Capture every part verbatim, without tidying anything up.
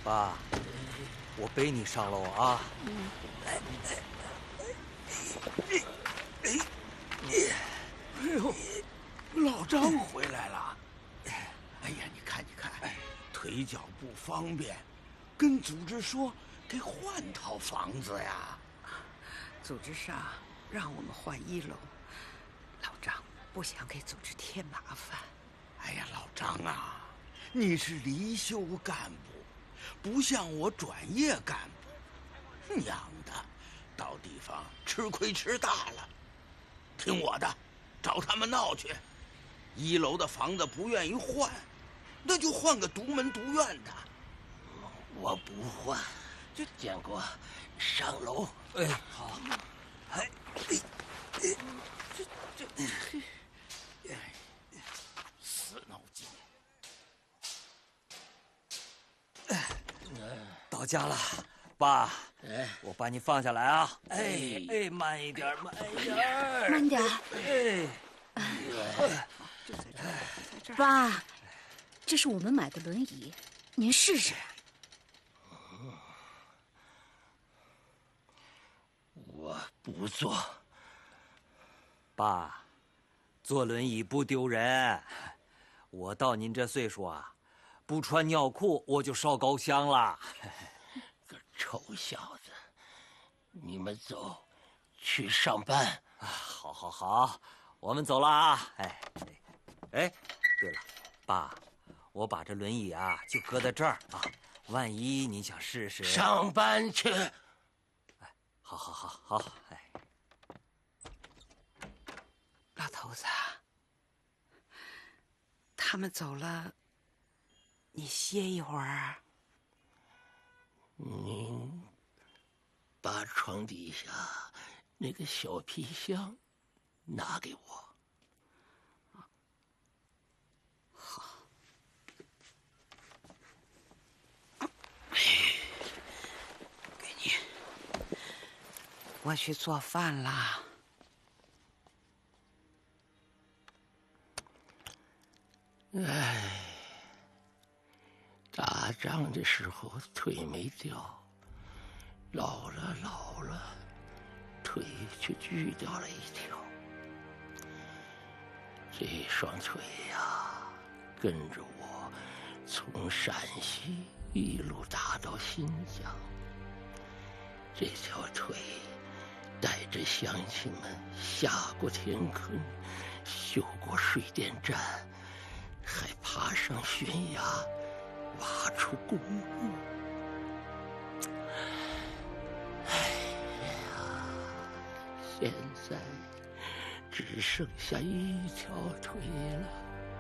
爸，我背你上楼啊！来， 哎呦，老张回来了！哎呀，你看，你看，腿脚不方便，跟组织说给换套房子呀。 组织上让我们换一楼，老张不想给组织添麻烦。 哎呀，老张啊，你是离休干部，不像我转业干部，娘的，到地方吃亏吃大了。听我的，找他们闹去。一楼的房子不愿意换，那就换个独门独院的。 我不换，就建国上楼。 哎，好。哎，哎， 这这这，死脑筋！ 到家了，爸。 哎， 我把你放下来啊！哎哎，慢一点，慢一点， 慢点。 哎， 爸，这是我们买的轮椅，您试试。 我不坐。 爸，坐轮椅不丢人。我到您这岁数啊，不穿尿裤我就烧高香了。 个臭小子，你们走，去上班。 啊，好，好，好，我们走了啊！哎，哎，对了，爸，我把这轮椅啊就搁在这儿啊，万一你想试试。 上班去。 哎，好，好，好，好，哎。 老头子，他们走了，你歇一会儿。 您把床底下那个小皮箱拿给我。 好。给你。我去做饭啦。 唉，打仗的时候腿没掉，老了老了，腿却锯掉了一条。这双腿呀，跟着我从陕西一路打到新疆。这条腿带着乡亲们下过田坑，修过水电站，还爬上悬崖，挖出公墓。哎呀，现在只剩下一条腿了。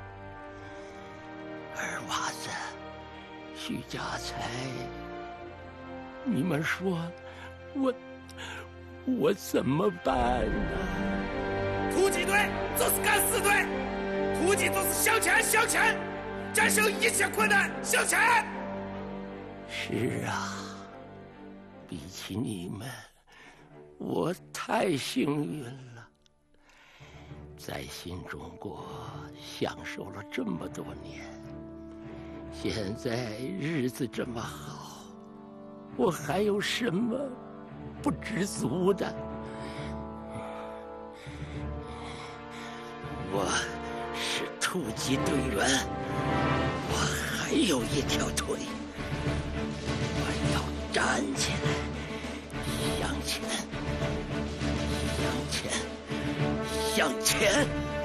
二娃子，徐家财，你们说我我怎么办呢？ 突击队就是敢死队，突击就是向前向前，战胜一切困难，向前。 是啊，比起你们，我太幸运了，在新中国享受了这么多年，现在日子这么好，我还有什么不知足的？我是突击队员，我还有一条腿，我要站起来，向前，向前，向前。